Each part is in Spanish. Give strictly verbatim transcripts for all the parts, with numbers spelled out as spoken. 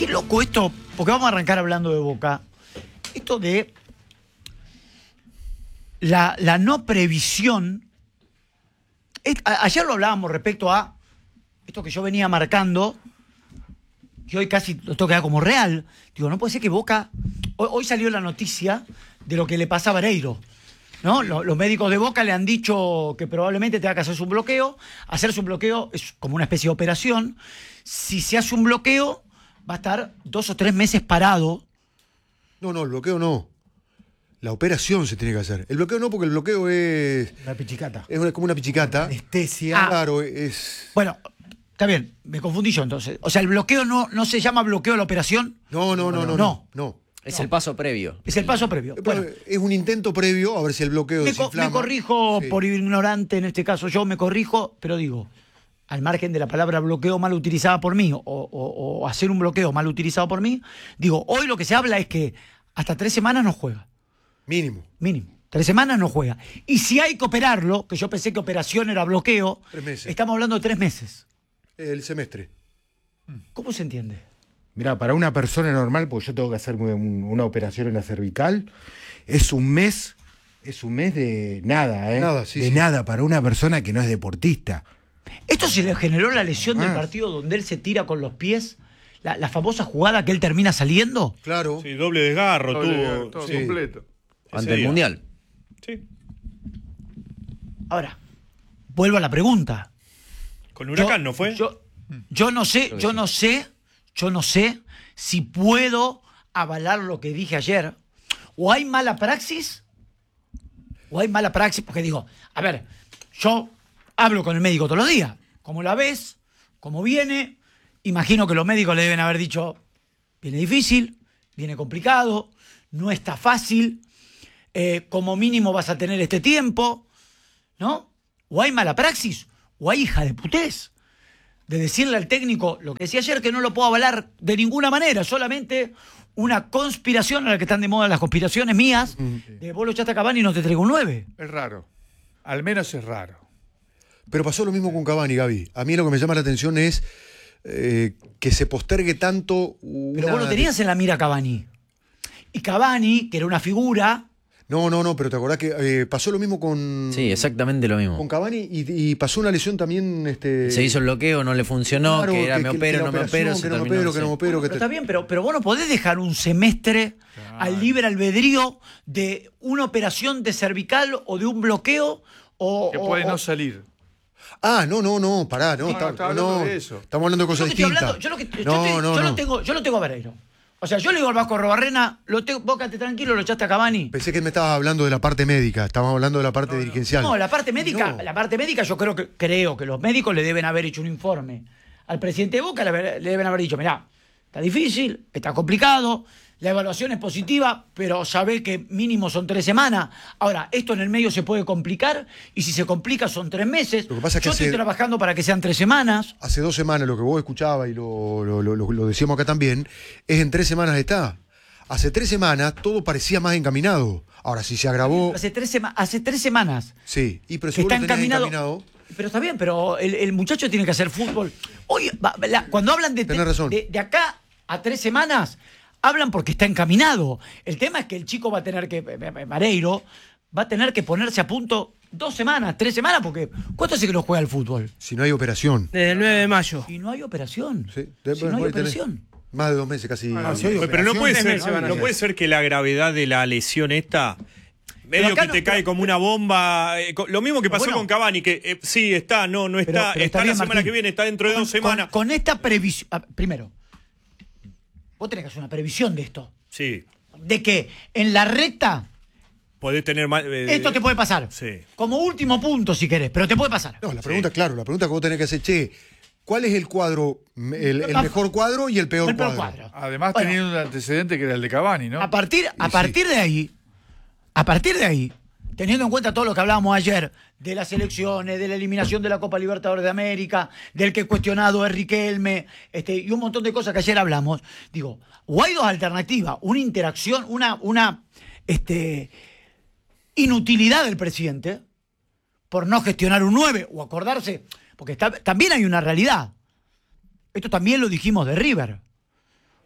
qué loco esto, porque vamos a arrancar hablando de Boca. Esto de la, la no previsión. Es, a, ayer lo hablábamos respecto a esto que yo venía marcando, que hoy casi lo tengo que dar como real. Digo, no puede ser que Boca... Hoy, hoy salió la noticia de lo que le pasa a Vareiro, ¿no? Los, los médicos de Boca le han dicho que probablemente tenga que hacerse un bloqueo. Hacerse un bloqueo es como una especie de operación. Si se hace un bloqueo, va a estar dos o tres meses parado. No, no, el bloqueo no. La operación se tiene que hacer. El bloqueo no, porque el bloqueo es... La pichicata. Es una, como una pichicata. Anestesia. Ah. Claro, es... Bueno, está bien, me confundí yo entonces. O sea, el bloqueo no, no se llama bloqueo a la operación. No, no, no, no. No. no, no. Es No. el paso previo. Es el paso previo. Bueno, Es un intento previo a ver si el bloqueo me, co- desinflama. me corrijo Sí. por ignorante, en este caso yo me corrijo, pero digo, al margen de la palabra bloqueo mal utilizada por mí o, o- o hacer un bloqueo mal utilizado por mí, digo, hoy lo que se habla es que hasta tres semanas no juega. Mínimo. Mínimo. Tres semanas no juega. Y si hay que operarlo, que yo pensé que operación era bloqueo, Tres meses. estamos hablando de tres meses. El semestre. ¿Cómo se entiende? Mirá, para una persona normal, porque yo tengo que hacer un- una operación en la cervical, es un mes, es un mes de nada, ¿eh? Nada, sí, De sí. nada para una persona que no es deportista. ¿Esto se le generó la lesión del Ah. partido donde él se tira con los pies? La, la famosa jugada que él termina saliendo. Claro. Sí, doble desgarro Doble, tuvo. todo sí. completo. Ante Ese el día. Mundial. Sí. Ahora, vuelvo a la pregunta. Con Huracán, Yo- ¿no fue? Yo, yo no sé, Creo que yo sí. no sé, yo no sé si puedo avalar lo que dije ayer. O hay mala praxis, o hay mala praxis, porque digo, a ver, yo hablo con el médico todos los días. ¿Cómo la ves? ¿Cómo viene? Imagino que los médicos le deben haber dicho, viene difícil, viene complicado, no está fácil, eh, como mínimo vas a tener este tiempo, ¿no? O hay mala praxis, o hay hija de putés. De decirle al técnico lo que decía ayer, que no lo puedo avalar de ninguna manera, solamente una conspiración a la que están de moda las conspiraciones mías, de vos lo echaste a Cavani y no te traigo un nueve. Es raro. Al menos es raro. Pero pasó lo mismo con Cavani, Gaby. A mí lo que me llama la atención es eh, que se postergue tanto una... Pero vos lo tenías en la mira a Cavani. Y Cavani, que era una figura, No, no, no, pero te acordás que eh, pasó lo mismo con... Sí, exactamente lo mismo. Con Cavani y, y pasó una lesión también... Este, Se hizo el bloqueo, no le funcionó, Claro, que era que- me que- opero, que la no me operación, opero, se que no me terminó, opero, que no me sí. opero, que pero te- está bien, pero, pero vos no podés dejar un semestre al libre albedrío de una operación de cervical o de un bloqueo o... Que o- puede o- no salir. Ah, no, no, no, pará, no. No, está- no, estaba hablando no, de eso. Estamos hablando de Yo cosas lo que estoy distintas. hablando, yo lo que yo, no, estoy- no, yo no. lo tengo, yo lo tengo a Vareiro. O sea, yo le digo al Vasco Robarrena, lo tengo, vos quédate tranquilo, lo echaste a Cavani. Pensé que me estabas hablando de la parte médica, estábamos hablando de la parte dirigencial. No, la parte médica, No. la parte médica yo creo que creo que los médicos le deben haber hecho un informe al presidente de Boca, le, haber- le deben haber dicho, mirá, está difícil, está complicado, la evaluación es positiva, pero sabe que mínimo son tres semanas. Ahora, esto en el medio se puede complicar, y si se complica son tres meses. Lo que pasa es que yo estoy hace- trabajando para que sean tres semanas. Hace dos semanas lo que vos escuchabas y lo, lo, lo- lo- lo decíamos acá también, es en tres semanas está. Hace tres semanas todo parecía más encaminado. Ahora, si se agravó... Hace tres, sema- hace tres semanas Sí, y pero si que vos está lo tenías encaminado. encaminado... Pero está bien, pero el, el muchacho tiene que hacer fútbol. Hoy, va- la- cuando hablan de, Tenés razón. de, de acá a tres semanas, hablan porque está encaminado. El tema es que el chico va a tener que, eh, eh, Vareiro, va a tener que ponerse a punto dos semanas, tres semanas, porque ¿cuánto hace que no juega el fútbol? Si no hay operación. Desde el nueve de mayo. Y no hay operación. Sí, Si no hay puede tener operación. Más de dos meses casi. Ah, sí, hay Pero, pero no operación, puede tres ser, meses van a no hacer. puede ser que la gravedad de la lesión esta medio acá que no- te cae como una bomba. eh, co- lo mismo que pasó Bueno. con Cavani, que eh, sí está, no, no Pero- está, pero está, bien, la semana Martín. que viene, está dentro de Con- dos semanas. Con, con esta previsión. ah, Primero, vos tenés que hacer una previsión de esto. Sí, De que en la recta podés tener más. eh, esto te puede pasar. Sí. Como último punto, si querés, pero te puede pasar. No, la pregunta, claro, la pregunta que vos tenés que hacer, che, ¿cuál es el cuadro, el, el Ah, mejor cuadro y el peor El peor cuadro? cuadro. Además, Bueno, teniendo un antecedente que era el de Cavani, ¿no? A partir, a Y partir de ahí, a partir de ahí, teniendo en cuenta todo lo que hablábamos ayer, de las elecciones, de la eliminación de la Copa Libertadores de América, del que cuestionado es Riquelme, este, y un montón de cosas que ayer hablamos, digo, o hay dos alternativas, una interacción, una, una este, inutilidad del presidente por no gestionar un nueve o acordarse, porque está- también hay una realidad. Esto también lo dijimos de River.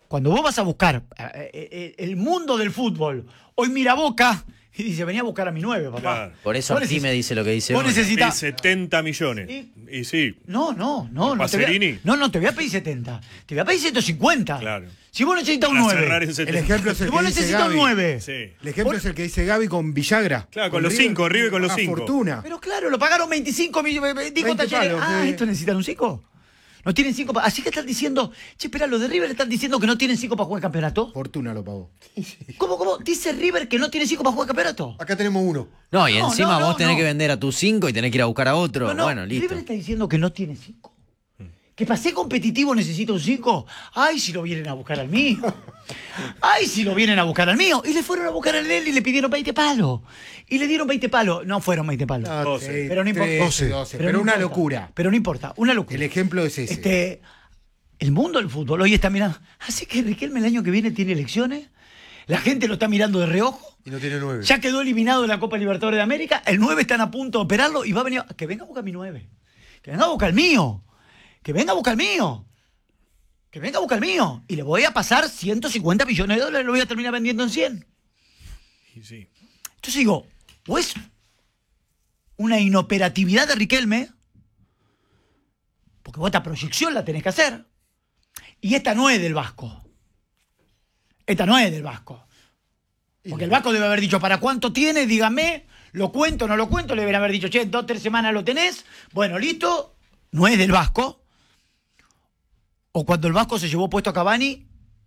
cuando vos vas a buscar eh, eh, el mundo del fútbol, hoy mira Boca y dice, venía a buscar a mi nueve, papá. Claro. Por eso Vos Artime neces- dice lo que dice vos hoy. necesitas- Y setenta millones. ¿Sí? Y sí. No, no, no. No te, voy ¿Pacerini? a, no, no, te voy a pedir setenta. Te voy a pedir ciento cincuenta. Claro. Si vos necesitas un Para nueve. cerrar en El setenta. ejemplo es Si el vos que dice necesitas un Gaby. nueve. Sí. El ejemplo Por- es el que dice Gaby con Villagra. Claro, con los cinco, River con los una cinco. fortuna. Pero claro, lo pagaron veinticinco millones. Dijo veinte Talleres, palos, ah, sí. ¿esto necesitan un cinco? No tienen cinco pa- Así que están diciendo, che, espera, los de River están diciendo que no tienen cinco para jugar el campeonato. Fortuna lo pagó. ¿Cómo, cómo? Dice River que no tiene cinco para jugar el campeonato. Acá tenemos uno. No, y No, encima no, no, vos tenés no. que vender a tus cinco y tenés que ir a buscar a otro. No, no, Bueno, listo. River está diciendo que no tiene cinco. Que para ser competitivo necesita un cinco. Ay, si lo vienen a buscar al mío. Ay, si lo vienen a buscar al mío. Y le fueron a buscar al él y le pidieron veinte palos. Y le dieron veinte palos. No fueron veinte palos. Ah, doce. Pero no importa. doce, doce, pero no una importa. locura. Pero no importa, una locura. El ejemplo es ese. Este, el mundo del fútbol hoy está mirando. Así que Riquelme el año que viene tiene elecciones. La gente lo está mirando de reojo. Y no tiene nueve. Ya quedó eliminado de la Copa Libertadores de América. El nueve están a punto de operarlo y va a venir. a- Que venga a buscar mi nueve. Que venga a buscar el mío. Que venga a buscar el mío. Que venga a buscar el mío. Y le voy a pasar ciento cincuenta millones de dólares. Lo voy a terminar vendiendo en cien. Y sí. Entonces digo, o es una inoperatividad de Riquelme, porque vos esta proyección la tenés que hacer, y esta no es del Vasco. Esta no es del Vasco. Porque el Vasco debe haber dicho, ¿para cuánto tiene? Dígame, ¿lo cuento no lo cuento? Le deben haber dicho, che, en dos o tres semanas lo tenés. Bueno, listo. No es del Vasco. O cuando el Vasco se llevó puesto a Cavani,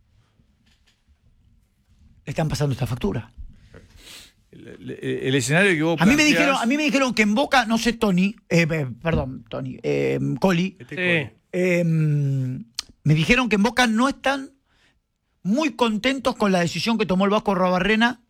le están pasando esta factura. El, el- el escenario que vos A mí me planteás- dijeron, a mí me dijeron que en Boca, no sé, Tony, eh, eh, perdón, Tony, eh, Coli, Este eh, me dijeron que en Boca no están muy contentos con la decisión que tomó el Vasco Arruabarrena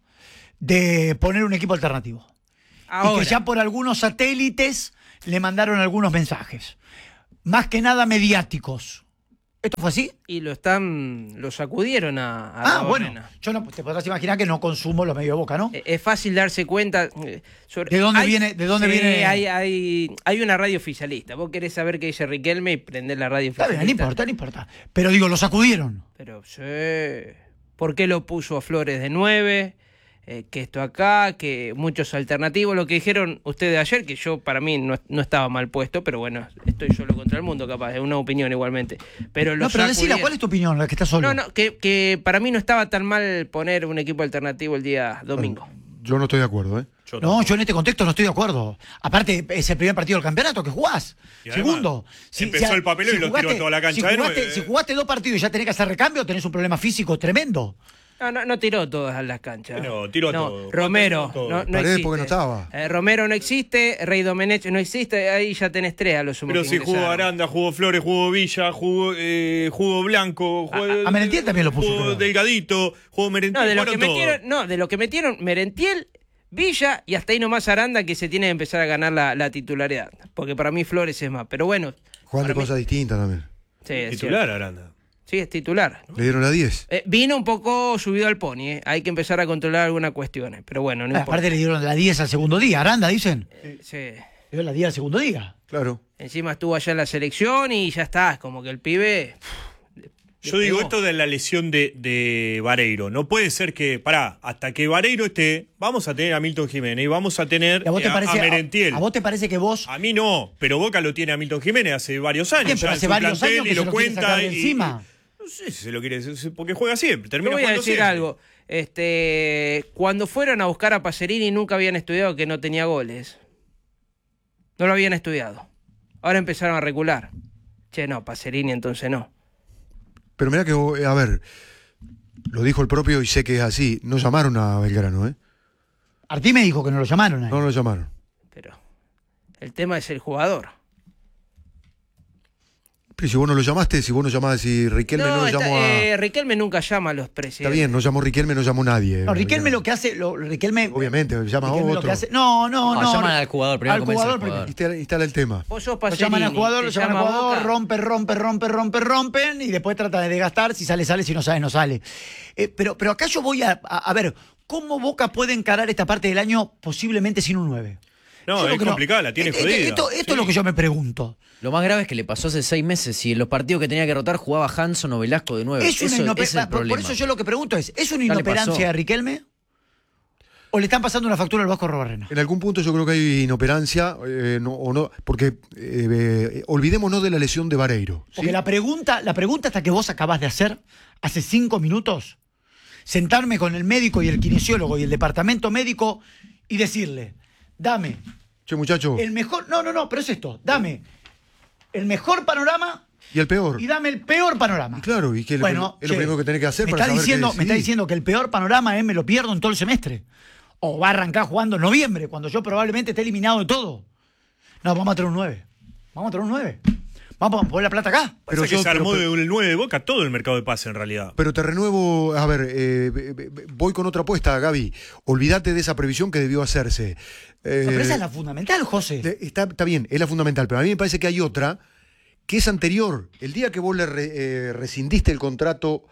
de poner un equipo alternativo. Y Ahora, que ya por algunos satélites le mandaron algunos mensajes. Más que nada mediáticos. ¿Esto fue así? y lo están, lo sacudieron a, a Ah, Arruabarrena. bueno. Yo no, te podrás imaginar que no consumo los medios de Boca, ¿no? Eh, Es fácil darse cuenta. eh, sobre- ¿De dónde hay- viene- de dónde sí, viene? Hay, hay, hay una radio oficialista. Vos querés saber qué dice Riquelme y prender la radio Está oficialista. bien, no importa, no importa. Pero digo, lo sacudieron. Pero sí. ¿Por qué lo puso a Flores de nueve? Eh, que esto acá, que muchos alternativos. Lo que dijeron ustedes ayer, que yo para mí no, no estaba mal puesto, pero bueno, estoy solo contra el mundo, capaz, es una opinión igualmente. Pero lo No, pero decila, sacudieron. ¿cuál es tu opinión? La que está solo. No, no, que, que para mí no estaba tan mal poner un equipo alternativo el día domingo. Yo no estoy de acuerdo, ¿eh? Yo No, tampoco. yo en este contexto no estoy de acuerdo. Aparte, es el primer partido del campeonato que jugás. Y además, Segundo. empezó el papeleo y lo tiró a toda la cancha si de jugaste, nueve. si jugaste dos partidos y ya tenés que hacer recambio, tenés un problema físico tremendo. No, no, no tiró todas a las canchas. Bueno, tiró a no, todo. Romero, Todo. no, no Paredes existe. porque no estaba. Eh, Romero no existe, Rey Domenech no existe, ahí ya tenés tres a los sumos. Pero que si jugó ingresaron. Aranda, jugó Flores, jugó Villa, jugó, eh, jugó Blanco, jugó, A- a Merentiel también lo puso, jugó creo. Delgadito, jugó Merentiel, No, de lo que jugaron todos. metieron, no, de lo que metieron Merentiel, Villa y hasta ahí nomás Aranda, que se tiene que empezar a ganar la, la titularidad. Porque para mí Flores es más. Pero bueno, Juegan de Para mí- cosas distintas también. sí, es Titular cierto. Aranda. Sí, es titular. Le dieron la diez. Eh, vino un poco subido al pony, eh. Hay que empezar a controlar algunas cuestiones. Pero bueno, no Ah, importa. aparte le dieron la diez al segundo día. Aranda, dicen. Sí. Le dio la diez al segundo día. Claro. Encima estuvo allá en la selección y ya está. Es como que el pibe. Yo digo pegó. esto de la lesión de, de Vareiro. No puede ser que, pará, hasta que Vareiro esté, vamos a tener a Milton Jiménez y vamos a tener ¿Y ¿A vos, te eh, a, parece, a Merentiel. a, a vos te parece que vos... A mí no, pero Boca lo tiene a Milton Jiménez hace varios años. Bien, pero ya en hace su varios plantel años que y se lo lo quiere cuenta sacar de y- encima. No sé si se lo quiere decir, porque juega siempre. Te Termina voy a jugando decir siempre. algo. Este, cuando fueron a buscar a Pacerini nunca habían estudiado que no tenía goles. No lo habían estudiado. Ahora empezaron a recular. Che, no, Pacerini entonces no. Pero mira que, eh, a ver, lo dijo el propio y sé que es así. No llamaron a Belgrano, ¿eh? Artí me dijo que no lo llamaron. a él. No lo llamaron. Pero el tema es el jugador. Pero si vos no lo llamaste, si vos no llamás, si Riquelme no, No, lo está- llamó a... eh, Riquelme nunca llama a los presidentes. Está bien, no llamó Riquelme, no llamó nadie. No, Riquelme lo que hace... Lo, Riquelme, Obviamente, llama a Riquelme lo otro. que hace... No, no, No, no. llaman al jugador, primero Al convence al jugador, jugador. Instala, instala el tema. Vos sos Lo Pacerini. llaman al jugador, lo te llaman al llama jugador, Boca. rompe, rompe, rompe, rompe, rompen y después trata de desgastar, si sale, sale, si no sale, no sale. Eh, pero, pero acá yo voy a, a, a ver, ¿cómo Boca puede encarar esta parte del año posiblemente sin un nueve? No, Yo es lo que complicada, la tiene Esto- jodida. Esto, esto Sí. es lo que yo me pregunto. Lo más grave es que le pasó hace seis meses. Si en los partidos que tenía que rotar jugaba Hanson o Velasco de nueve. Es una Eso inoper- ese es el por, por problema. eso yo lo que pregunto es, ¿es una Ya le inoperancia pasó. de Riquelme? ¿O le están pasando una factura al Vasco Robarrena? En algún punto yo creo que hay inoperancia, eh, no, o no, porque eh, eh, olvidémonos de la lesión de Vareiro. ¿sí? Porque la pregunta, la pregunta hasta que vos acabás de hacer, hace cinco minutos, sentarme con el médico y el kinesiólogo y el departamento médico y decirle, dame Che, muchacho, el mejor, no, no, no, pero es esto, dame el mejor panorama y el peor. y dame el peor panorama. Y claro, y que es lo- bueno, es lo che, primero que tenés que hacer me para está saber qué diciendo, Me está decidir. diciendo que el peor panorama es me lo pierdo en todo el semestre. O va a arrancar jugando en noviembre, cuando yo probablemente esté eliminado de todo. No, vamos a tener un nueve. Vamos a tener un nueve. Vamos a poner la plata acá. Pero Pasa que yo- se armó pero- de el nueve de Boca todo el mercado de pase en realidad. Pero te renuevo, a ver, eh, eh, eh, voy con otra apuesta, Gaby. Olvídate de esa previsión que debió hacerse. Eh, No, pero esa es la fundamental, José. de- está, está bien, es la fundamental, pero a mí me parece que hay otra que es anterior. El día que vos le re- eh, rescindiste el contrato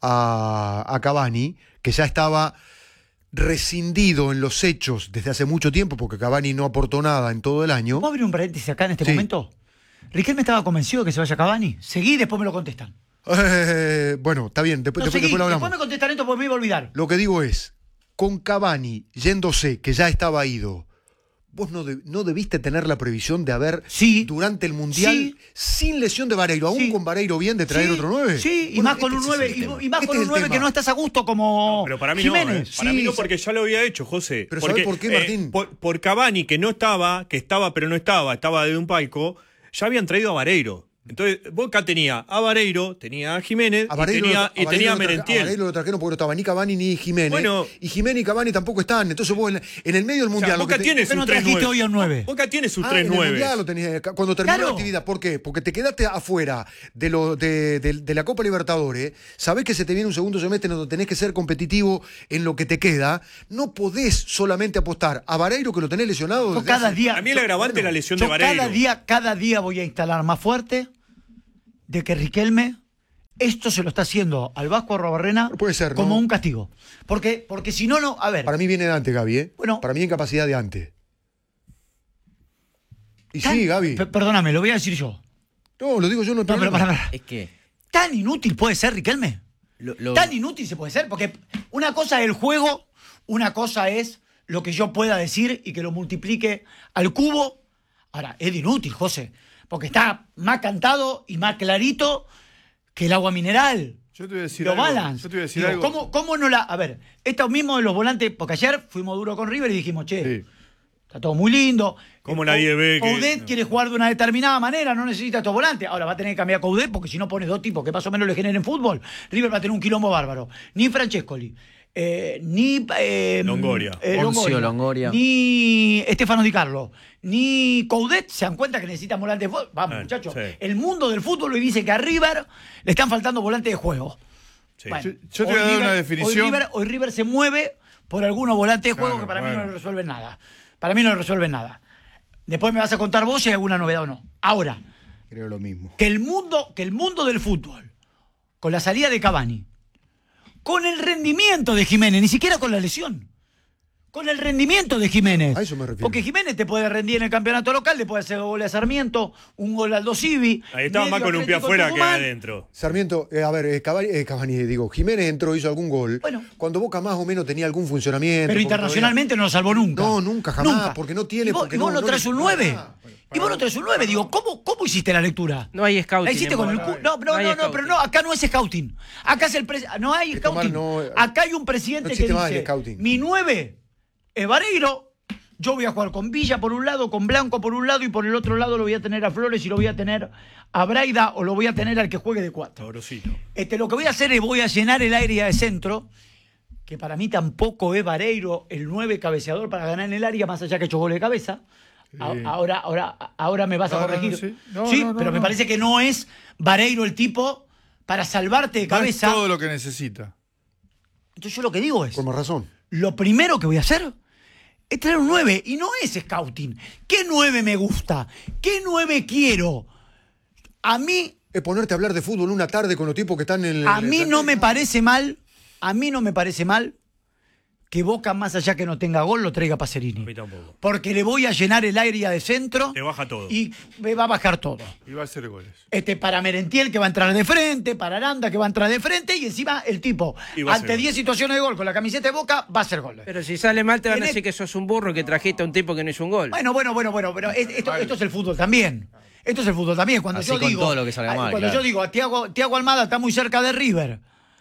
a, a Cavani, que ya estaba rescindido en los hechos desde hace mucho tiempo, porque Cavani no aportó nada en todo el año. ¿Puedo abrir un paréntesis acá en este Sí. momento? Riquelme estaba convencido de que se vaya Cavani. Seguí, después me lo contestan. Eh, bueno, está bien, después, No, después, seguí, después lo hablamos. después me contestan esto porque me iba a olvidar. Lo que digo es, con Cavani yéndose, que ya estaba ido, vos no, de- no debiste tener la previsión de haber, Sí. durante el Mundial, Sí. sin lesión de Vareiro, aún Sí. con Vareiro bien, de traer Sí, otro nueve. Sí, y Bueno, más con este un es nueve, el y, tema. y más Este con es un el nueve tema. que no estás a gusto como Pero para mí Jiménez. no, eh. para Sí, mí no, se- porque ya lo había hecho, José. Pero porque, ¿sabés por qué, Martín? por, por Cavani, que no estaba, que estaba pero no estaba, estaba de un palco, ya habían traído a Vareiro. Entonces, Boca tenía a Vareiro, tenía a Jiménez A y Vareiro, tenía, a y Vareiro tenía a lo traje- a Merentiel. Vareiro lo trajeron porque no estaba ni Cavani ni Jiménez. Bueno. y Jiménez y Cavani tampoco están. Entonces vos en, en el medio del O sea, Mundial... lo Boca que te- tiene ¿Por qué sus no tres trajiste nueve. hoy a un nueve? Boca tiene sus Ah, tres en el nueve. Mundial lo tenías, cuando terminó Claro. la actividad. ¿Por qué? Porque te quedaste afuera de, lo, de, de- de la Copa Libertadores, sabés que se te viene un segundo semestre donde tenés que ser competitivo en lo que te queda, no podés solamente apostar a Vareiro, que lo tenés lesionado. Yo desde cada hace- día, A mí el agravante es la lesión yo de Vareiro. cada día, cada día voy a instalar más fuerte de que Riquelme esto se lo está haciendo al Vasco Arrobarrena Puede ser, ¿no? como un castigo. Porque, porque si no, no, a ver, Para mí viene de antes, Gaby, ¿eh? Bueno. Para mí en capacidad de antes. Y tan- sí, Gaby. P- Perdóname, lo voy a decir yo. No, lo digo yo, no hay No, pero problema. para, para. Es que. ¿Tan inútil puede ser Riquelme? Lo, lo- Tan inútil se puede ser, porque una cosa es el juego, una cosa es lo que yo pueda decir y que lo multiplique al cubo. Ahora, es de inútil, José, porque está más cantado y más clarito que el agua mineral. Yo te voy a decir Lo algo. balance. Yo te voy a decir Digo, algo. ¿cómo, ¿Cómo no la.? A ver, esto mismo de los volantes, porque ayer fuimos duro con River y dijimos, che, Sí. está todo muy lindo. ¿Cómo Eh, nadie Cou- ve que- Coudet no. quiere jugar de una determinada manera, no necesita estos volantes. Ahora va a tener que cambiar a Coudet porque si no pones dos tipos que más o menos le generen fútbol, River va a tener un quilombo bárbaro. Ni Francescoli, eh, ni eh, Longoria. eh, Onzio, Longoria. ni Estefano Di Carlo, ni Coudet se dan cuenta que necesitan volantes de fútbol. Vamos, Ah, muchachos. sí. El mundo del fútbol hoy dice que a River le están faltando volantes de juego. Sí. Bueno, Yo- yo te hoy voy a dar River- una definición. Hoy River, hoy River se mueve por algunos volantes de juego Claro, que para mí bueno. no le resuelven nada. Para mí no le resuelven nada. Después me vas a contar vos si hay alguna novedad o no. Ahora, Creo lo mismo. que el mundo, que el mundo del fútbol, con la salida de Cavani, con el rendimiento de Jiménez, ni siquiera con la lesión, con el rendimiento de Jiménez. A eso me refiero. Porque Jiménez te puede rendir en el campeonato local, le puede hacer goles a Sarmiento, un gol al Dosivi. Ahí estaba más con un pie afuera que adentro. Sarmiento, eh, a ver, eh, Cavani, eh, Cavani, digo, Jiménez entró, hizo algún gol. Bueno. Cuando Boca más o menos tenía algún funcionamiento. Pero porque internacionalmente no lo salvó nunca. No, nunca, jamás, porque no tiene, Y vos, porque y vos no- no, no traes le- un nueve. Ah, Y vos no traes un nueve. Digo, ¿cómo, ¿cómo hiciste la lectura? No hay scouting. La hiciste en con el Boca. cu- No, no, hay no, no, pero scouting. no, acá no es scouting. Acá es el pres- no hay Esto mal scouting. no- Acá hay un presidente no que existe más el dice, scouting. mi nueve es Vareiro, yo voy a jugar con Villa por un lado, con Blanco por un lado y por el otro lado lo voy a tener a Flores y lo voy a tener a Braida o lo voy a tener al que juegue de cuatro. Sabrosito. Este, lo que voy a hacer es voy a llenar el área de centro, que para mí tampoco es Vareiro el nueve cabeceador para ganar en el área, más allá que echó gol de cabeza. A- Ahora, ahora, ahora me vas a No, no, no, corregir. sí. No, sí, no, no, pero me no. parece que no es Vareiro el tipo para salvarte de No es cabeza. todo lo que necesita. Entonces yo lo que digo es, Con más razón. lo primero que voy a hacer es traer un nueve y no es scouting. ¿Qué nueve me gusta? ¿Qué nueve quiero? A mí Es ponerte a hablar de fútbol una tarde con los tipos que están en el. A en el mí no plantel. me parece mal, a mí no me parece mal que Boca, más allá que no tenga gol, lo traiga Pacerini. A mí tampoco. Porque le voy a llenar el área de centro. Te baja todo. Y me va a bajar todo. Y va a hacer goles. Este, para Merentiel, que va a entrar de frente, para Aranda, que va a entrar de frente, y encima el tipo, Y va a ante hacer diez situaciones de gol con la camiseta de Boca, va a hacer goles. Pero si sale mal te van a Tiene- decir que sos un burro, que trajiste a un tipo que no hizo un gol. Bueno, bueno, bueno, bueno, pero es- esto, esto es el fútbol también. Esto es el fútbol también. Cuando Así yo con digo, todo lo que salga a- mal, cuando claro. yo digo a Thiago, Thiago Almada está muy cerca de River,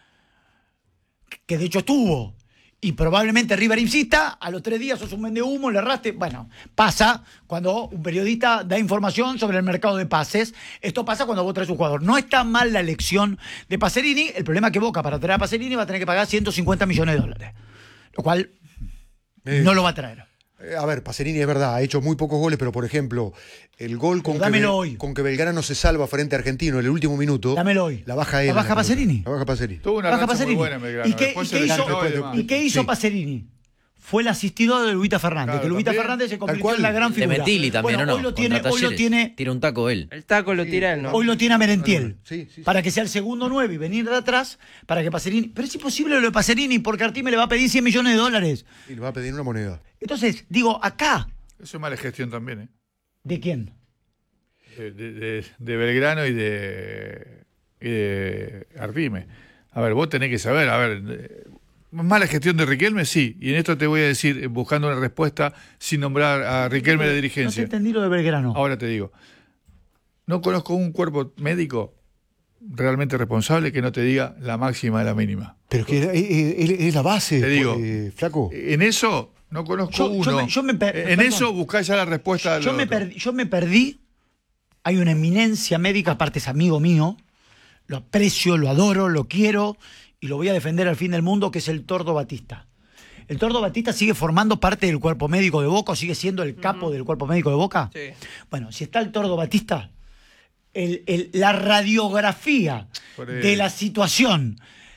que de hecho estuvo, y probablemente River insista, a los tres días sos un vendehumo, le erraste. Bueno, pasa cuando un periodista da información sobre el mercado de pases. Esto pasa cuando vos traes un jugador. No está mal la elección de Pacerini. El problema es que Boca, para traer a Pacerini, va a tener que pagar ciento cincuenta millones de dólares. Lo cual Eh, no lo va a traer. Eh, A ver, Pacerini es verdad, ha hecho muy pocos goles, pero por ejemplo, el gol con, Pero que, dámelo Bel- hoy. con que Belgrano se salva frente a Argentino en el último minuto. Dámelo hoy. La baja él. ¿La en baja pelota. Pacerini? La baja Pacerini. Tuvo una Baja racha muy Pacerini. buena en Belgrano. ¿Y qué, Después y se qué hizo, lesionó y después- demás. ¿y qué hizo Sí. Pacerini? Fue el asistido de Luita Fernández, Claro, que Luita también. Fernández se convirtió cual. en la gran De figura. Metili también, Bueno, ¿o no? Hoy lo tiene, Contra hoy lo Talleres. tiene, Tira un taco él. El taco lo tira él, ¿no? hoy lo tiene a Merentiel. Sí, sí, sí. Para que sea el segundo nueve y venir de atrás para que Pacerini. Pero es imposible lo de Pacerini porque Artime le va a pedir cien millones de dólares. Y le va a pedir una moneda. Entonces, digo, acá, Eso es mala gestión también, ¿eh? ¿de quién? De, de- de- de Belgrano y de, y de Artime. A ver, vos tenés que saber, a ver, eh, mala gestión de Riquelme, sí. Y en esto te voy a decir, eh, buscando una respuesta sin nombrar a Riquelme de No te dirigencia. entendí lo de Belgrano. Ahora te digo, no conozco un cuerpo médico realmente responsable que no te diga la máxima de la mínima. Pero es que es, es- es la base, Te digo. eh, flaco. En eso no conozco Yo- yo uno. me- yo me per- en perdón. eso buscás ya la respuesta de Yo lo me, otro. perdí, yo me perdí. Hay una eminencia médica, aparte es amigo mío. Lo aprecio, lo adoro, lo quiero y lo voy a defender al fin del mundo, que es el Tordo Batista. ¿El Tordo Batista sigue formando parte del cuerpo médico de Boca o sigue siendo el capo del cuerpo médico de Boca? Sí. Bueno, si está el Tordo Batista, el- el- la radiografía Por eso. de la situación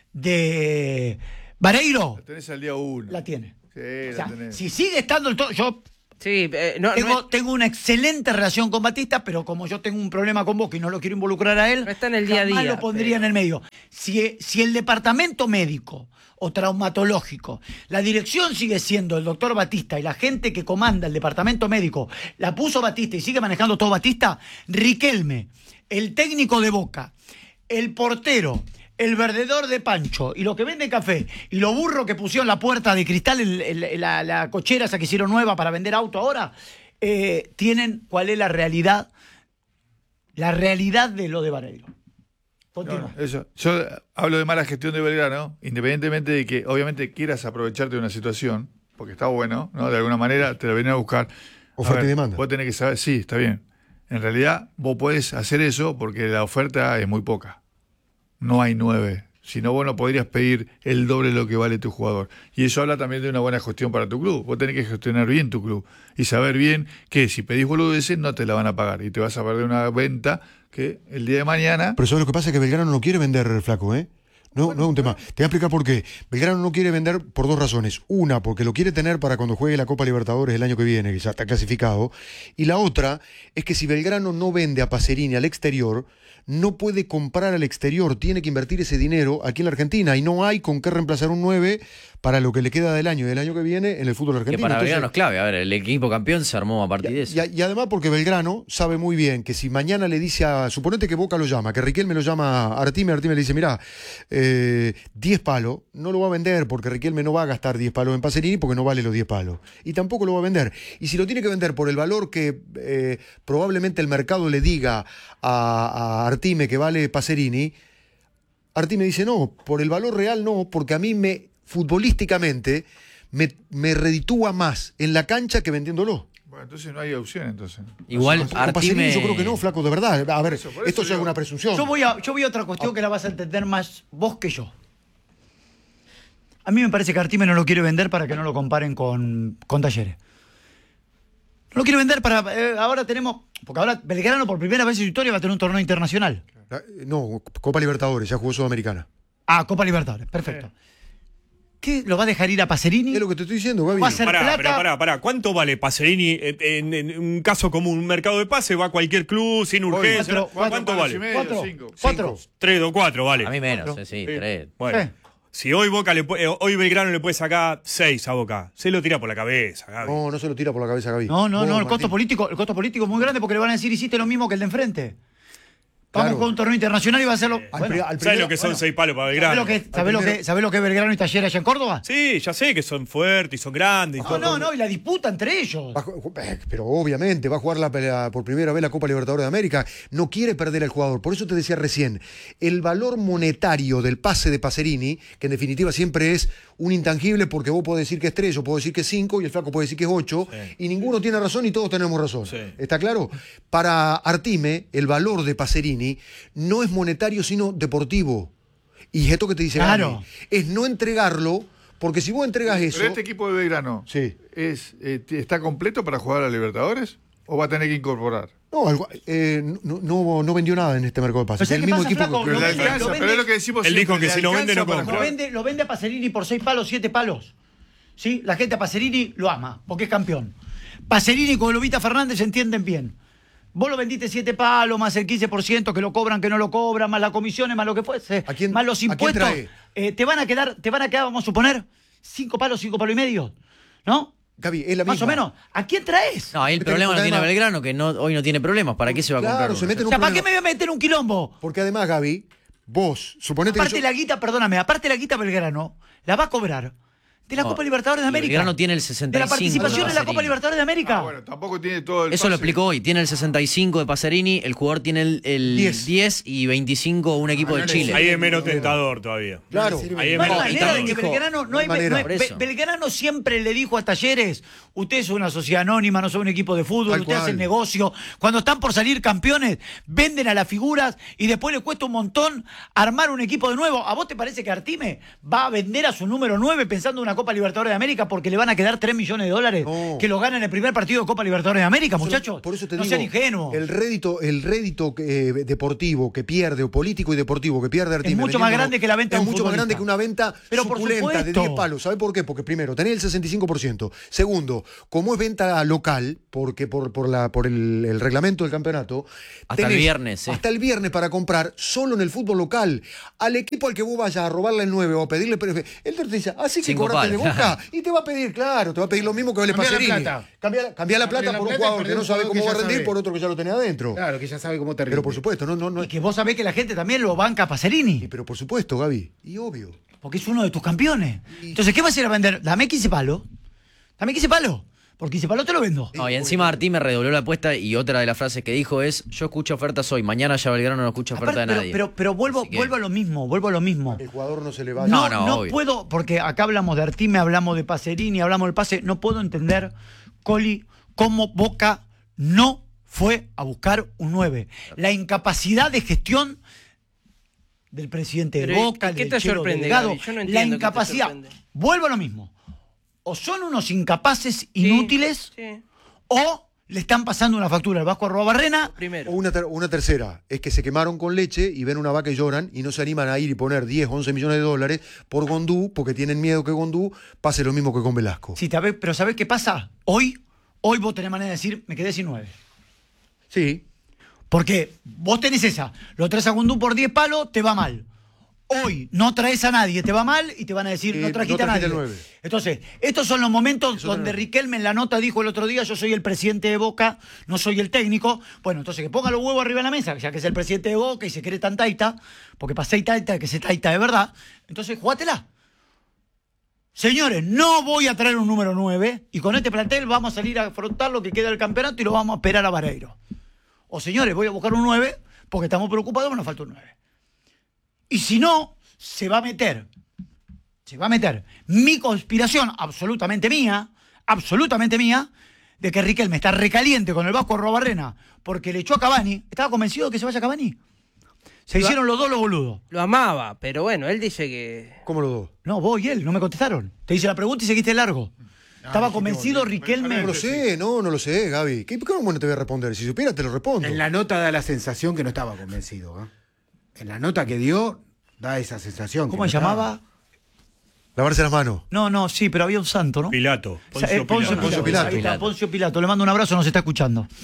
de Vareiro La tenés al día uno. la tiene. Sí, O la sea, tenés. si sigue estando el Tordo, yo Sí, eh, no, no tengo, es- tengo una excelente relación con Batista, pero como yo tengo un problema con Boca y no lo quiero involucrar a él, No está en el día a jamás día, lo pondría pero- en el medio. Si, si el departamento médico o traumatológico, la dirección sigue siendo el doctor Batista y la gente que comanda el departamento médico la puso Batista y sigue manejando todo Batista, Riquelme, el técnico de Boca, el portero, el vendedor de pancho y lo que vende café y lo burro que pusieron la puerta de cristal, el- el- la, la cochera esa que hicieron nueva para vender auto ahora, eh, tienen cuál es la realidad, la realidad de lo de Vareiro. Continúa. No, eso. Yo hablo de mala gestión de Belgrano, independientemente de que obviamente quieras aprovecharte de una situación, porque está bueno, ¿no? De alguna manera te la vienen a buscar. A Oferta ver, y demanda. Vos tenés que saber, sí, está bien. En realidad, vos podés hacer eso porque la oferta es muy poca. No hay nueve. Si no, vos no podrías pedir el doble de lo que vale tu jugador. Y eso habla también de una buena gestión para tu club. Vos tenés que gestionar bien tu club y saber bien que si pedís boludeces no te la van a pagar y te vas a perder una venta que el día de mañana... Pero ¿sabes lo que pasa? Es que Belgrano no quiere vender, flaco, ¿eh? No, no es un tema. Te voy a explicar por qué. Belgrano no quiere vender por dos razones. Una, porque lo quiere tener para cuando juegue la Copa Libertadores el año que viene, que ya está clasificado. Y la otra es que si Belgrano no vende a Pacerini al exterior, no puede comprar al exterior, tiene que invertir ese dinero aquí en la Argentina y no hay con qué reemplazar un nueve para lo que le queda del año y del año que viene en el fútbol Que argentino. para Entonces, Belgrano es clave. A ver, el equipo campeón se armó a partir de eso. y, y además porque Belgrano sabe muy bien que si mañana le dice a... Suponete que Boca lo llama, que Riquelme lo llama a Artime, Artime le dice, mirá, eh, diez palos, no lo va a vender porque Riquelme no va a gastar diez palos en Pacerini porque no vale los diez palos. Y tampoco lo va a vender. Y si lo tiene que vender por el valor que eh, probablemente el mercado le diga a, a Artime que vale Pacerini, Artime dice, no, por el valor real no, porque a mí me futbolísticamente me, me reditúa más en la cancha que vendiéndolo. Bueno, entonces no hay opción, entonces. Igual Con Pacerini Artime... yo creo que no, flaco, de verdad. A ver, Eso, por esto eso ya es digo. una presunción. Yo voy, a, yo voy a otra cuestión que la vas a entender más vos que yo. A mí me parece que Artime no lo quiere vender para que no lo comparen con, con Talleres. No lo quiere vender para... eh, ahora tenemos... Porque ahora Belgrano por primera vez en su historia va a tener un torneo internacional. Ah, No, Copa Libertadores, ya jugó Sudamericana. Ah, Copa Libertadores, perfecto. ¿Qué? ¿Lo va a dejar ir a Pacerini? Es lo que te estoy diciendo, Gaby. Va a ser Pará, plata. pero pará, pará. ¿Cuánto vale Pacerini en, en- en un caso común? Un mercado de pase, va a cualquier club sin urgencia. cuatro, ¿no? ¿Cuánto cuatro palos y vale? medio, ¿Cuatro? cinco. ¿Cuatro? Tres o cuatro, vale. A mí menos, Cuatro. eh, sí, Sí. tres. Bueno, Sí. Si hoy Boca le puede- eh, hoy Belgrano le puede sacar seis a Boca, se lo tira por la cabeza, Gaby. No, no se lo tira por la cabeza, Gaby. No, no, Vos, no, el Martín. costo político, el costo político es muy grande porque le van a decir hiciste lo mismo que el de enfrente. Vamos Claro. con un torneo internacional y va a hacerlo. Al Bueno, pri- al ¿Sabes primero- lo que son bueno, seis palos para ¿sabés Belgrano? lo que, sabés lo primero- que, sabés lo que es Belgrano y Taller allá en Córdoba? Sí, ya sé que son fuertes y son grandes. y No, todo. no, no, y la disputa entre ellos. va a ju- eh, pero obviamente va a jugar la, la- por primera vez la Copa Libertadores de América. No quiere perder al jugador. Por eso te decía recién, el valor monetario del pase de Pacerini, que en definitiva siempre es un intangible, porque vos podés decir que es tres, yo puedo decir que es cinco, y el flaco puede decir que es ocho, Sí. y ninguno tiene razón y todos tenemos razón. Sí. ¿Está claro? Para Artime, el valor de Pacerini no es monetario, sino deportivo. Y esto que te dice Claro. Gaby, es no entregarlo, porque si vos entregas eso... Pero este equipo de Belgrano Sí. es, eh, t- ¿está completo para jugar a Libertadores? ¿O va a tener que incorporar? No, algo- eh, no, no, no vendió nada en este mercado de pases. Pero ¿sabes El qué mismo pasa, equipo flaco? que- Pero Lo le vende- alcanza, lo vende- pero es lo que decimos Él dijo siempre, que le si no vende, alcanza no para compra. Lo jugar. vende, lo vende a Pacerini por seis palos, siete palos. ¿Sí? La gente a Pacerini lo ama, porque es campeón. Pacerini y Colovita Fernández se entienden bien. Vos lo vendiste siete palos, más el quince por ciento que lo cobran, que no lo cobran, más las comisiones, más lo que fuese, ¿A quién- más los a quién impuestos. trae? Eh, te van a quedar, te van a quedar, vamos a suponer, cinco palos, cinco palos y medio. ¿No? Gaby, es la Más misma. o menos. ¿A quién traes? No, ahí el Porque problema lo tiene además- Belgrano, que no, hoy no tiene problemas. ¿Para qué se va a Claro, comprar? se uno? mete en O un sea, ¿para qué problema. me voy a meter un quilombo? Porque además, Gaby, vos, suponete Aparte que yo- la guita, perdóname, aparte la guita Belgrano, la va a cobrar de la No, Copa Libertadores de y América. Belgrano tiene el De sesenta y la cinco participación de en la Copa Pacerini. Libertadores de América. Ah, bueno, tampoco tiene todo el Eso lo pase. explicó hoy. Tiene el sesenta y cinco de Pacerini, el jugador tiene el, el diez. diez y veinticinco un equipo Ah, de no le Chile. sirve. Ahí es menos tentador todavía. Claro. sirve. Ahí es No hay menos- y manera de también que dijo- Belgrano, no no hay hay, manera. no hay- Por eso. Be- Belgrano siempre le dijo a Talleres, usted es una sociedad anónima, no son un equipo de fútbol, Tal usted hace cual. el negocio. Cuando están por salir campeones, venden a las figuras y después le cuesta un montón armar un equipo de nuevo. ¿A vos te parece que Artime va a vender a su número nueve pensando en una Copa Libertadores de América porque le van a quedar tres millones de dólares No. que lo ganan en el primer partido de Copa Libertadores de América, muchachos? Por eso te no digo, sean ingenuos. el rédito, el rédito eh, deportivo que pierde, o político y deportivo que pierde Artime, mucho más vendiéndolo, grande que la venta es de un mucho más futbolista. grande que una venta Pero por suculenta de supuesto. diez palos. ¿Sabe por qué? Porque primero, tenés el sesenta y cinco por ciento. Segundo, como es venta local, porque por, por, la, por el, el reglamento del campeonato, Hasta el tenés viernes, sí. hasta el viernes para comprar solo en el fútbol local. Al equipo al que vos vayas a robarle el nueve o a pedirle, prefe- él te dice, así que Cinco cobraste de palos. Boca, y te va a pedir, claro, te va a pedir lo mismo que vale Cambia la Pacerini. plata. Cambia, la- cambia la Cambia plata la por un plata y jugador perdés que no un sabe jugador cómo que va a ya rendir, sabe. por otro que ya lo tenía adentro. Claro, que ya sabe cómo te rinde. Pero por supuesto, no, no, no. Y que vos sabés que la gente también lo banca a Pacerini. Y pero por supuesto, Gaby. Y obvio. Porque es uno de tus campeones. Entonces, ¿qué vas a ir a vender? Dame quince palos. Dame quince palos. Por quince palos te lo vendo. No, y encima Artí me redobló la apuesta y otra de las frases que dijo es, yo escucho ofertas hoy, mañana ya Belgrano no escucha oferta Aparte, de pero, nadie. pero, pero vuelvo, Así que- vuelvo a lo mismo, vuelvo a lo mismo. El jugador no se le va a... No, No, no, no obvio. puedo, porque acá hablamos de Artime, hablamos de Pacerini, hablamos del pase. No puedo entender, Coli, cómo Boca no fue a buscar un nueve. La incapacidad de gestión del presidente de Pero, ¿y Boca, qué del te Chelo sorprende, Delgado, Gaby? Yo no la entiendo qué te incapacidad. sorprende. Vuelvo a lo mismo. O son unos incapaces inútiles, Sí, o le están pasando una factura al Vasco Arrobarrena. primero. O una, ter- una tercera, es que se quemaron con leche y ven una vaca y lloran y no se animan a ir y poner diez, once millones de dólares por Gondú porque tienen miedo que Gondú pase lo mismo que con Velasco. Sí, sabés- pero ¿sabés qué pasa? Hoy, hoy vos tenés manera de decir, me quedé sin nueve. Sí, Porque vos tenés esa, lo traes a Gondú por diez palos, te va mal. Hoy no traes a nadie, te va mal y te van a decir, Eh, no trajiste no a trajiste nadie. el nueve. Entonces, estos son los momentos Eso donde tenés. Riquelme en la nota dijo el otro día, yo soy el presidente de Boca, no soy el técnico. Bueno, entonces que ponga los huevos arriba de la mesa, ya que es el presidente de Boca y se quiere tan taita, porque pasé taita, que se taita de verdad. Entonces, jugátela. Señores, no voy a traer un número nueve y con este plantel vamos a salir a afrontar lo que queda del campeonato y lo vamos a esperar a Vareiro. O señores, voy a buscar un nueve porque estamos preocupados que nos falta un nueve. Y si no, se va a meter, se va a meter mi conspiración absolutamente mía, absolutamente mía, de que Riquelme está recaliente con el Vasco Arrobarrena porque le echó a Cavani. ¿Estaba convencido de que se vaya Cavani? Se Lo- hicieron los dos los boludos. Lo amaba, pero bueno, él dice que... ¿cómo los dos? No, vos y él, no me contestaron. Te hice la pregunta y seguiste largo. ¿Estaba convencido Riquelme? No lo sé, no, no lo sé, Gaby. ¿Qué, ¿Cómo no te voy a responder? Si supiera, te lo respondo. En la nota da la sensación que no estaba convencido. ¿eh? En la nota que dio, da esa sensación. ¿Cómo que se no estaba. llamaba? Lavarse las manos. No, no, sí, pero había un santo, ¿no? Pilato. O sea, eh, Poncio, Pilato. Pilato. Pilato. Ahí está, Poncio Pilato. Le mando un abrazo, nos está escuchando.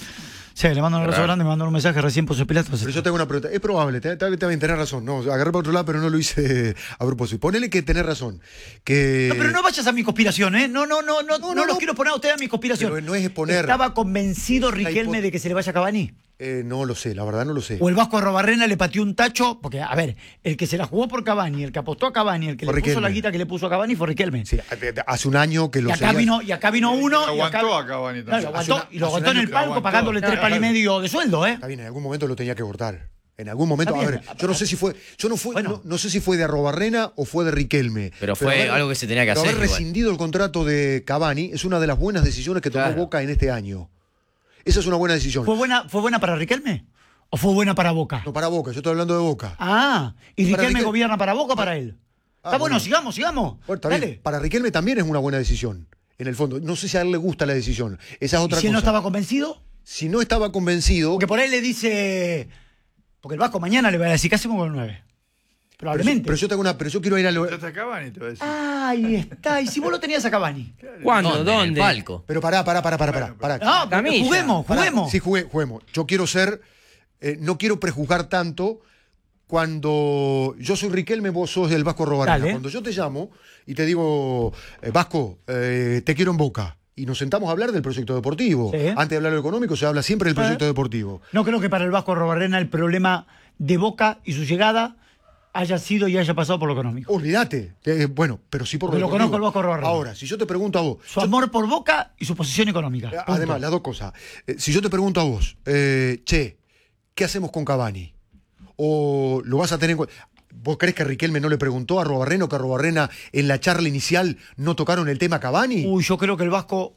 Sí, le mando un abrazo Raro. grande, me mandó un mensaje recién por su pilato. Pero yo tengo una pregunta. Es probable, te- tal vez también tenés razón. No, agarré para otro lado, pero no lo hice a propósito. Ponele que tenés razón. Que... No, pero no vayas a mi conspiración, ¿eh? No, no, no, no, no, No, no, los no. quiero poner a ustedes a mi conspiración. Pero no es exponer. ¿Estaba convencido Es una Riquelme hipo- de que se le vaya a Cavani? Eh, no lo sé, la verdad no lo sé. ¿O el Vasco Arrobarrena le pateó un tacho? Porque, a ver, el que se la jugó por Cavani, el que apostó a Cavani, el que Fue le puso Riquelme. la guita que le puso a Cavani fue Riquelme. Sí, hace un año que lo y, acá seguía- vino, y acá vino uno. Lo y acá- aguantó a Cavani No, también. lo aguantó, Hace una- y lo hace un aguantó en año el que palco aguantó. pagándole tres Claro, palos y claro. medio de sueldo, ¿eh? Está bien, en algún momento lo tenía que cortar. En algún momento, Está a bien. ver, yo no sé si fue, yo no fue, Bueno. no, no sé si fue de Arrobarrena o fue de Riquelme. Pero fue haber- algo que se tenía que pero hacer Haber igual. rescindido el contrato de Cavani es una de las buenas decisiones que tomó Claro. Boca en este año. Esa es una buena decisión. ¿Fue buena, ¿Fue buena para Riquelme? ¿O fue buena para Boca? No para Boca, yo estoy hablando de Boca. Ah, ¿y Para Riquelme Riquel- gobierna para Boca o para él? Ah, Está bueno, bueno. sigamos, sigamos. Bueno, está bien. Dale. Para Riquelme también es una buena decisión. En el fondo, no sé si a él le gusta la decisión. Esa es ¿Y otra si él cosa. no estaba convencido? Si no estaba convencido, Porque por ahí le dice. Porque el Vasco mañana le va a decir, ¿qué hacemos con el nueve? pero, Probablemente. pero yo tengo una, pero yo quiero ir a lo, Ya está Cavani, te voy a decir. Ahí está. ¿Y si vos lo tenías a Cavani? ¿Cuándo? ¿Dónde? En el ¿Dónde? palco. pero pará, pará, pará, pará, pará. pará. No, Camilla. juguemos, Pará. juguemos. Sí, jugué, juguemos. Yo quiero ser, eh, no quiero prejuzgar tanto cuando yo soy Riquelme, vos sos el Vasco Arrobarrena. Dale. Cuando yo te llamo y te digo, eh, Vasco, eh, te quiero en Boca. Y nos sentamos a hablar del proyecto deportivo. Sí. Antes de hablar de lo económico, se habla siempre del proyecto Ah. deportivo. No creo que para el Vasco Arrobarrena el problema de Boca y su llegada haya sido y haya pasado por lo económico. Olvídate. Eh, bueno, pero sí por Porque lo deportivo. conozco al Vasco Arrobarrena. Ahora, si yo te pregunto a vos. Su yo- amor por Boca y su posición económica. Eh, Punto. Además, las dos cosas. Eh, si yo te pregunto a vos, eh, che, ¿qué hacemos con Cavani? ¿O lo vas a tener en cuenta? ¿Vos crees que Riquelme no le preguntó a Arrobarrena o que Arrobarrena en la charla inicial no tocaron el tema Cavani? Uy, yo creo que el Vasco.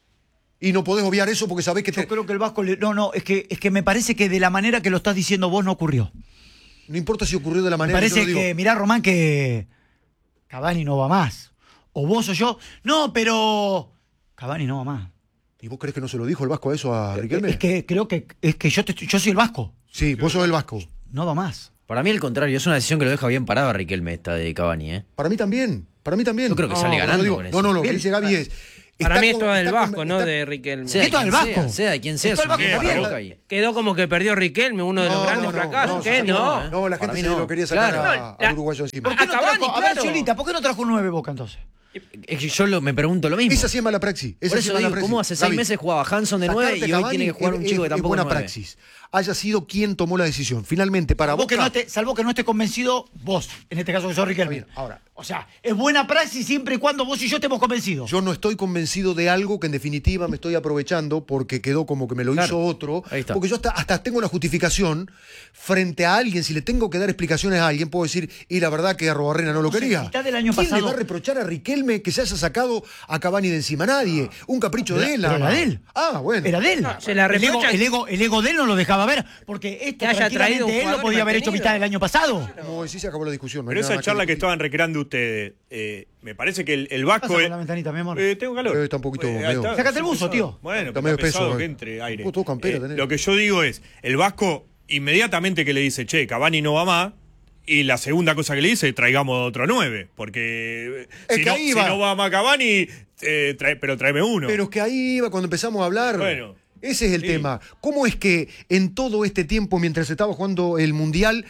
Y no podés obviar eso porque sabés que Yo te- creo que el Vasco. le- no, no, es que, es que me parece que de la manera que lo estás diciendo vos no ocurrió. no importa si ocurrió de la Me manera parece yo lo digo. que, mirá, Román, que Cavani no va más. O vos o yo. No, pero. Cavani no va más. ¿Y vos crees que no se lo dijo el Vasco a eso a Riquelme? Es que creo que es que yo, te, yo soy el Vasco. Sí, vos sos el Vasco. No va más. Para mí, al contrario, es una decisión que lo deja bien parado a Riquelme esta de Cavani, ¿eh? Para mí también. Para mí también. Yo creo que No, sale no, ganando digo- con eso. No, no, lo que Bien. dice Gaby es. Para está mí con- esto es del está con- Vasco, no está- de Riquelme. Sea de Esto es quien el sea, Vasco. sea de quien sea, Esto es es el un Vasco, para está Boca bien. y- Quedó como que perdió Riquelme, uno de los No, grandes no, no, fracasos. no, ¿Qué? no, No. No, la Para gente mí se no. lo quería sacar Claro. a- No, al la- uruguayo encima. ¿Por qué no A Cavani, trajo, a ver, claro. Cholita, ¿por qué no trajo un nueve Boca entonces? Es que yo lo- me pregunto lo mismo. Esa sí es mala praxis. Esa Por sí eso es mala digo, praxis. ¿cómo hace seis Gaby, meses jugaba Hanson de nueve y sacarte hoy Cavani tiene que jugar un es- chico que es tampoco buena es nueve? praxis. Haya sido quien tomó la decisión. Finalmente, para Salvo Boca... que, no esté, salvo que no esté convencido vos, en este caso que sos Riquelme. Está bien, ahora. O sea, es buena praxis siempre y cuando vos y yo estemos convencidos. Yo no estoy convencido de algo que en definitiva me estoy aprovechando porque quedó como que me lo Claro. hizo otro. Ahí está. Porque yo hasta, hasta tengo una justificación frente a alguien. Si le tengo que dar explicaciones a alguien, puedo decir, y la verdad que Arrobarrena no lo No sé, quería. mitad del año ¿Quién pasado- le va a reprochar a Riquelme que se haya sacado a Cavani de encima? Nadie. Un capricho Pero- de él. pero nada era más. de él. Ah, bueno. Era de él. No, se la el, ego, reprochan. el, ego, el ego de él no lo dejaba ver, porque esto Que haya tranquilamente traído un él lo jugador podía haber hecho mantenido. mitad del año pasado. Como decís, se acabó la discusión. no hay Pero nada esa más charla que discutir. estaban recreando ustedes, eh, me parece que el, el ¿Qué Vasco pasa es. con la ventanita, mi amor? Eh, tengo calor. Eh, está un poquito ahí medio- está, Sácate el está buzo, pesado. tío. Bueno, Está está medio pesado peso, que eh. entre aire. Vos todo campera tenés. Lo que yo digo es, el Vasco inmediatamente que le dice, che, Cavani no va más, y la segunda cosa que le dice, traigamos otro nueve, porque Es si, que no, ahí si va. no va más Cavani, eh, trae- pero tráeme uno. Pero es que ahí iba cuando empezamos a hablar. Bueno, Ese es el sí. tema. ¿Cómo es que en todo este tiempo, mientras estaba jugando el Mundial,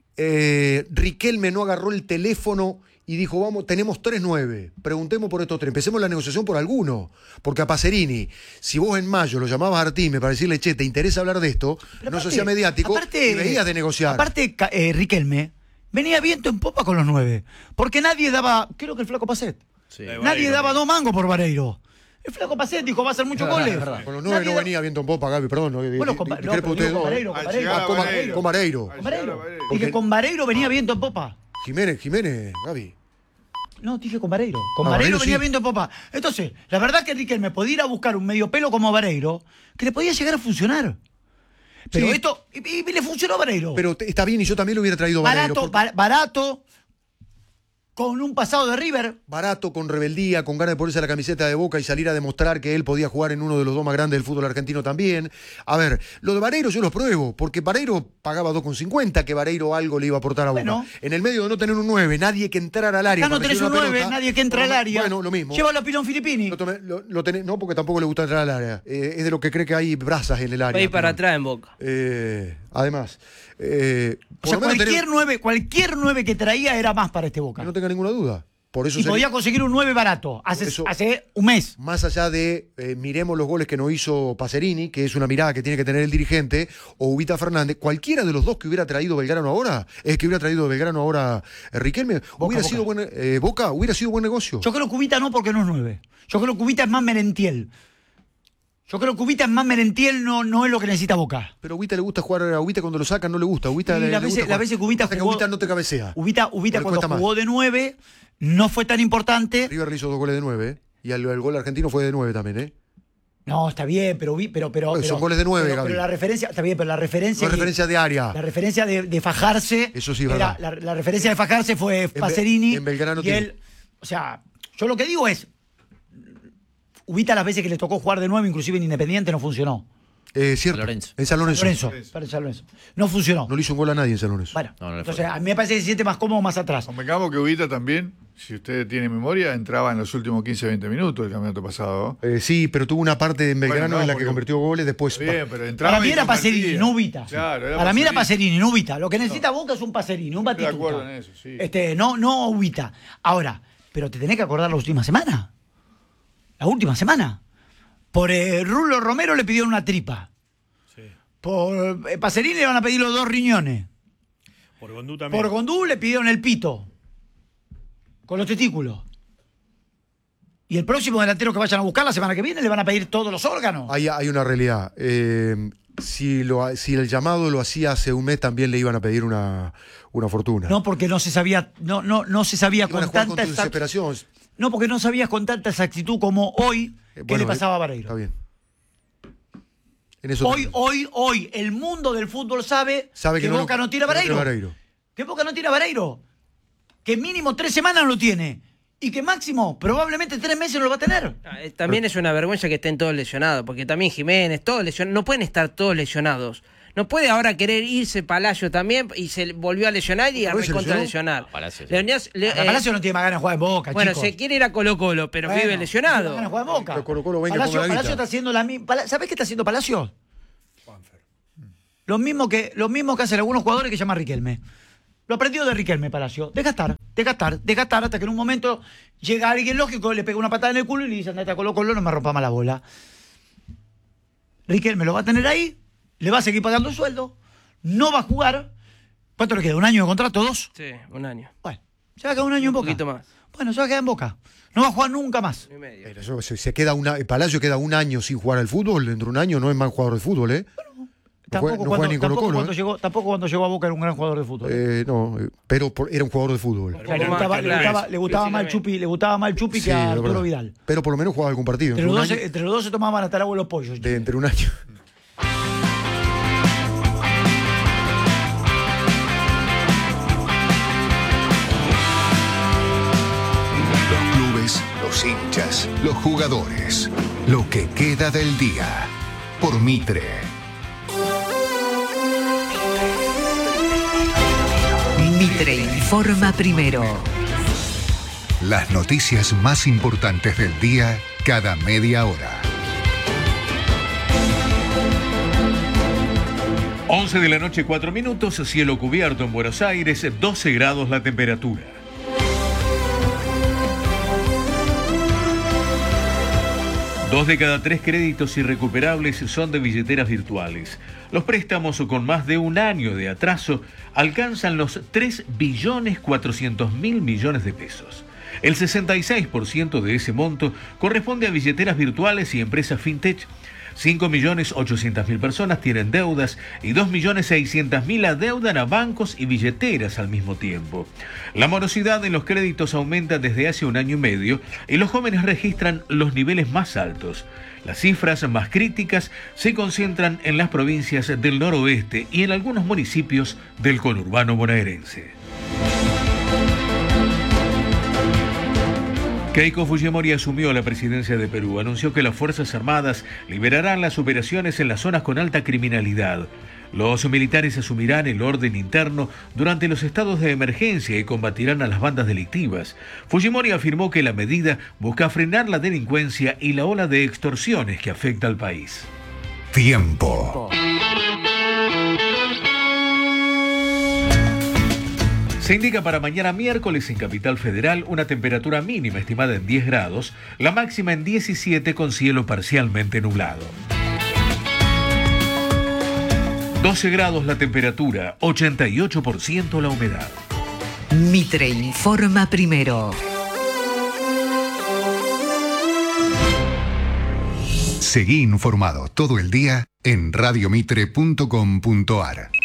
eh, Riquelme no agarró el teléfono y dijo, vamos, tenemos tres nueve, preguntemos por estos tres, empecemos la negociación por alguno? Porque a Pacerini, si vos en mayo lo llamabas a Artime para decirle, che, ¿te interesa hablar de esto? Pero no se aparte- hacía mediático aparte- y veías de negociar. Aparte, Ca- eh, Riquelme venía viento en popa con los nueve. Porque nadie daba. Creo que el flaco Pacet. Sí. Eh, Nadie Vareiro, daba sí. dos mangos por Vareiro. El flaco Pacet dijo, va a hacer muchos Es verdad, goles. es verdad. Con los nueve Nadie no da- venía viento en popa, Gaby, perdón. No, Bueno, con, di- no, discrepo pero ustedes digo con dos. Vareiro, con Al Vareiro. llegar Ah, a con, Vareiro. con Vareiro. Con Vareiro. Vareiro. Dije, con Vareiro venía viento en popa. Jiménez, Jiménez, Gaby. No, dije con Vareiro. Con Ah, Vareiro Vareiro venía sí. viento en popa. Entonces, la verdad que Riquelme podía ir a buscar un medio pelo como Vareiro, que le podía llegar a funcionar. Pero Sí. esto, y, y le funcionó a Vareiro. Pero te- está bien y yo también lo hubiera traído Vareiro. barato, porque- ba- barato, con un pasado de River. Barato, con rebeldía, con ganas de ponerse la camiseta de Boca y salir a demostrar que él podía jugar en uno de los dos más grandes del fútbol argentino también. A ver, lo de Vareiro yo lo pruebo, porque Vareiro pagaba dos con cincuenta, que Vareiro algo le iba a aportar a Boca. Bueno. En el medio de no tener un nueve, nadie que entrara al área. Acá no para tenés meter un una nueve, pelota. nadie que entra al área. Bueno, lo mismo. Llévalo a Pilón Filippini. Lo tomé- lo- lo tenés- no, porque tampoco le gusta entrar al área. Eh, es de lo que cree que hay brasas en el área. Va a ir para Pero, atrás en Boca. eh, además, eh, O por sea, lo menos cualquier tenés- nueve, cualquier nueve que traía era más para este Boca. que no tenga ninguna duda. Por eso Y sería- podía conseguir un nueve barato hace, Eso- hace un mes. más allá de eh, miremos los goles que no hizo Pacerini, que es una mirada que tiene que tener el dirigente, o Ubita Fernández, cualquiera de los dos que hubiera traído Belgrano ahora, es que hubiera traído Belgrano ahora eh, Riquelme, hubiera Boca. sido buen eh, Boca, hubiera sido buen negocio. Yo creo que Ubita no, porque no es nueve. Yo creo que Ubita es más Merentiel. Yo creo que Ubita es más Merentiel, no, no es lo que necesita Boca. Pero a Ubita le gusta jugar, a Ubita cuando lo sacan no le gusta. A Ubita Y le, las le veces- gusta las jugar. veces que Ubita Hasta que jugó- Ubita no te cabecea. Ubita, Ubita Le cuando cuesta más. jugó de nueve no fue tan importante. River le hizo dos goles de nueve, ¿eh? Y el, el gol argentino fue de nueve también, ¿eh? No, está bien, pero vi- pero pero, Son pero- goles de nueve, pero, Gaby. pero la referencia, está bien, pero la referencia No es que- referencia de área. la referencia de, de fajarse. Eso sí, era- verdad. la, la referencia de fajarse fue Be- Pacerini. en Belgrano y tiene. él, o sea, yo lo que digo es, Ubita las veces que le tocó jugar de nueve, inclusive en Independiente, no funcionó. Eh, cierto. San Lorenzo. En San Lorenzo. Lorenzo, para San Lorenzo. No funcionó. No le hizo un gol a nadie en San Lorenzo. Bueno, No, no le entonces fue. a mí me parece que se siente más cómodo más atrás. Convengamos que Ubita también, si usted tiene memoria, entraba en los últimos quince a veinte minutos del campeonato pasado. Eh, sí, pero tuvo una parte en Belgrano Bueno, no, en la que porque- convirtió goles después. Está bien, pero entraba Para mí y era compartía. Pacerini, no Ubita. Claro, era Para mí era Pacerini. Pacerini, no Ubita. Lo que necesita Boca es un Pacerini, un Estoy de Batistuta. acuerdo en eso, sí. Este, no, no Ubita. Ahora, pero te tenés que acordar la última semana. La última semana. Por eh, Rulo Romero le pidieron una tripa. Sí. Por eh, Pacerini le van a pedir los dos riñones. Por Gondú también. Por Gondú le pidieron el pito. Con los testículos. Y el próximo delantero que vayan a buscar la semana que viene le van a pedir todos los órganos. Hay, hay una realidad. Eh, si, lo, si el llamado lo hacía hace un mes, también le iban a pedir una, una fortuna. No, porque no se sabía, no, no, no se sabía Iban a con jugar con tanta tu exact- desesperación. No, porque no sabías con tanta exactitud como hoy Eh, qué bueno, le pasaba a eh, Vareiro. Está bien. En eso Hoy, también. hoy, hoy, el mundo del fútbol sabe, Sabe que, que no lo- Boca no tira que no tiene Vareiro. Vareiro. Que Boca no tira Vareiro. Que mínimo tres semanas no lo tiene. Y que máximo, probablemente tres meses no lo va a tener. Ah, eh, También es una vergüenza que estén todos lesionados, porque también Jiménez, todos lesionados, no pueden estar todos lesionados. No puede ahora querer irse Palacio también y se volvió a lesionar y a ¿Por qué se recontra lesionó? lesionar. No, Palacio, sí. Leonidas- Le- Ahora, eh, Palacio no tiene más ganas de jugar en Boca, bueno, chicos. se quiere ir a Colo Colo, pero Bueno, vive no lesionado. tiene más ganas de jugar en Boca. Pero Colo Colo, venga, Palacio, ponga la Palacio guita. está haciendo la misma. ¿Sabés qué está haciendo Palacio? Lo mismo que, lo mismo que hacen algunos jugadores que llama Riquelme. Lo aprendió de Riquelme, Palacio. De gastar, de gastar, de gastar, hasta que en un momento llega alguien lógico, le pega una patada en el culo y le dice, andate a Colo Colo, no me rompa más la bola. Riquelme lo va a tener ahí, le va a seguir pagando el sueldo, no va a jugar. ¿Cuánto le queda? ¿Un año de contrato? ¿Dos? Sí, un año. Bueno, se va a quedar un año en Un Boca. poquito más. Bueno, se va a quedar en Boca. No va a jugar nunca más. Un y medio. Pero eso, se, se queda una, Palacio queda un año sin jugar al fútbol. Dentro de un año no es mal jugador de fútbol, ¿eh? No juega- Tampoco, no juega cuando, ni Colo tampoco Colo, cuando ¿eh? llegó, tampoco cuando llegó a Boca era un gran jugador de fútbol. Eh, no, eh, pero por- era un jugador de fútbol. O sea, le Pero gustaba, más, le claro. gustaba, le gustaba más el Chupi, le gustaba más el Chupi Sí, que a es Arturo verdad. Vidal. Pero por lo menos jugaba algún partido. Entre Entre los, un dos, año- se- entre los dos se tomaban hasta el agua los pollos. de entre un año. Los clubes, los hinchas, los jugadores. Lo que queda del día. Por Mitre. Mitre informa primero. Las noticias más importantes del día cada media hora. once de la noche, cuatro minutos, cielo cubierto en Buenos Aires, doce grados la temperatura. Dos de cada tres créditos irrecuperables son de billeteras virtuales. Los préstamos con más de un año de atraso alcanzan los tres billones cuatrocientos mil millones de pesos. El sesenta y seis por ciento de ese monto corresponde a billeteras virtuales y empresas fintech. cinco millones ochocientas mil personas tienen deudas y dos millones seiscientas mil adeudan a bancos y billeteras al mismo tiempo. La morosidad en los créditos aumenta desde hace un año y medio y los jóvenes registran los niveles más altos. Las cifras más críticas se concentran en las provincias del noroeste y en algunos municipios del conurbano bonaerense. Keiko Fujimori asumió la presidencia de Perú. Anunció que las Fuerzas Armadas liberarán las operaciones en las zonas con alta criminalidad. Los militares asumirán el orden interno durante los estados de emergencia y combatirán a las bandas delictivas. Fujimori afirmó que la medida busca frenar la delincuencia y la ola de extorsiones que afecta al país. Tiempo. Se indica para mañana miércoles en Capital Federal una temperatura mínima estimada en diez grados, la máxima en diecisiete con cielo parcialmente nublado. doce grados la temperatura, ochenta y ocho por ciento la humedad. Mitre informa primero. Seguí informado todo el día en radiomitre punto com punto ar.